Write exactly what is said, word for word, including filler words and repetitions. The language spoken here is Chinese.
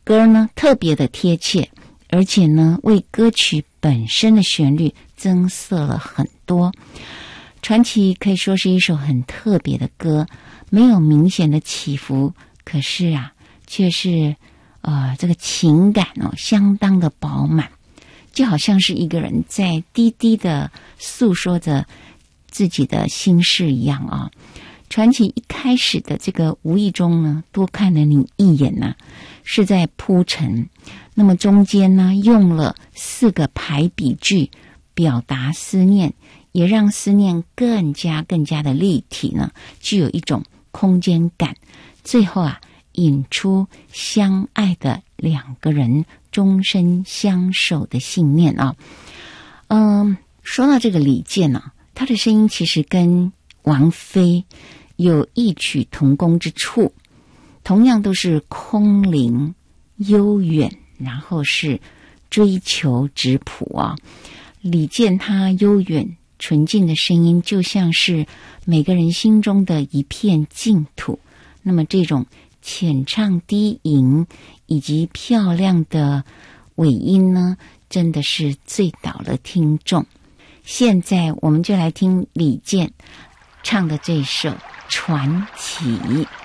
歌呢特别的贴切，而且呢为歌曲本身的旋律增色了很多。传奇可以说是一首很特别的歌，没有明显的起伏，可是啊却是呃这个情感哦相当的饱满，就好像是一个人在低低的诉说着自己的心事一样啊、哦。传奇一开始的这个无意中呢多看了你一眼呢、啊，是在铺陈，那么中间呢用了四个排比句表达思念，也让思念更加更加的立体呢，具有一种空间感，最后啊引出相爱的两个人终身相守的信念啊。嗯，说到这个李健呢、啊，他的声音其实跟王菲有异曲同工之处，同样都是空灵悠远，然后是追求质朴啊。李健他悠远纯净的声音就像是每个人心中的一片净土，那么这种浅唱低吟以及漂亮的尾音呢，真的是醉倒了听众。现在我们就来听李健唱的这首传奇。